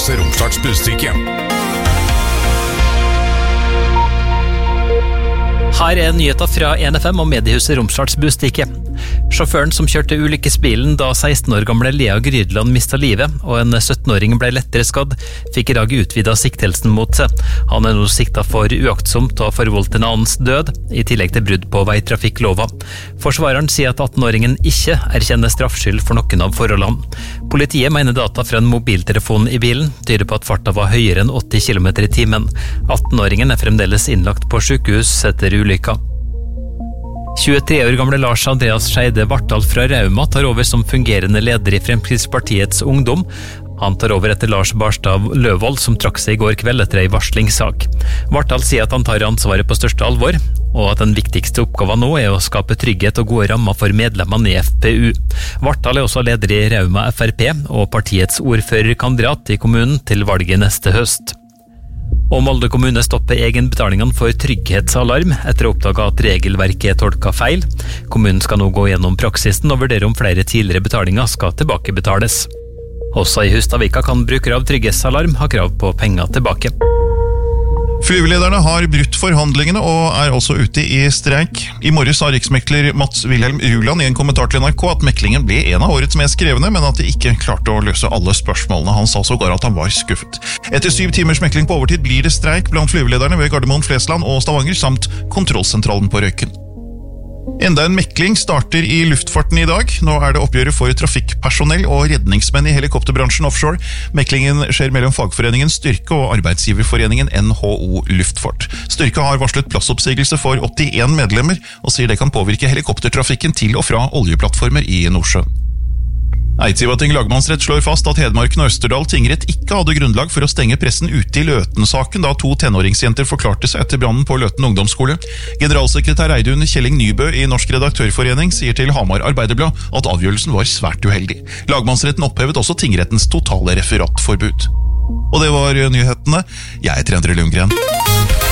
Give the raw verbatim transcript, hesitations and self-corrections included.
Mediehuset Romsdals Budstikke. Her er nyheter fra N F M og Mediehuset Romsdals Budstikke. Sjåføren som kjørte ulykkesbilen da seksten år gamle Lea Grydland mistet livet, og en syttenåring ble lettere skadd, fikk i dag utvidet siktelsen mot seg. Han er nå siktet for uaktsomt og forvoldt en annens død, i tillegg til brudd på veitrafikklova. Forsvareren sier at attenåringen ikke erkjenner straffskyld for noen av forholdene. Politiet mener data fra en mobiltelefon i bilen tyder på at farta var høyere enn åtti kilometer i timen. attenåringen er fremdeles innlagt på sykehus etter ulykka. tjuetre år gamle Lars Andreas Scheide Vartdal fra Rauma tar over som fungerende leder i Fremskrittspartiets ungdom. Han tar over etter Lars Barstad Løvold, som trakk seg i går kveld etter en varslingssak. Vartdal sier at han tar ansvaret på største alvor, og at den viktigste oppgaven nå er å skape trygghet og gode rammer for medlemmene i F P U. Vartdal er også leder i Rauma F R P og partiets ordførerkandidat i kommunen til valget neste høst. Og Molde kommune stopper egenbetalingene for trygghetsalarm etter å oppdage at regelverket er tolket feil. Kommunen skal nå gå gjennom praksisen og vurdere om flere tidligere betalinger skal tilbakebetales. Også i Hustadvika kan brukere av trygghetsalarm ha krav på penger tilbake. Flyvelederne har brutt forhandlingene og er også ute i streik. I morges sa riksmekler Mats Wilhelm Ruland i en kommentar til N R K at meklingen ble en av årets mest krevende, men at de ikke klarte å løse alle spørsmålene. Han sa sågar at han var skuffet. Etter syv timers mekling på overtid blir det streik blant flyvelederne ved Gardermoen, Flesland og Stavanger, samt kontrollsentralen på Røyken. Enda en mekling starter i luftfarten i dag. Nå er det oppgjøret for trafikkpersonell og redningsmenn i helikopterbransjen offshore. Meklingen skjer mellom fagforeningen Styrke og arbeidsgiverforeningen N H O Luftfart. Styrke har varslet plassoppsigelse for åttien medlemmer, og sier det kan påvirke helikoptertrafikken til og fra oljeplattformer i Nordsjøen. Eidsivating lagmannsrett slår fast at Hedmarken og Østerdal tingrett ikke hadde grunnlag for å stenge pressen ute i Løten-saken da to tenåringsjenter forklarte seg etter brannen på Løten ungdomsskole. Generalsekretær Reidun Kjelling Nybø i Norsk Redaktørforening sier til Hamar Arbeiderblad at avgjørelsen var svært uheldig. Lagmannsretten opphevet også tingrettens totale referatforbud. Og det var nyhetene. Jeg heter Endre Lundgren.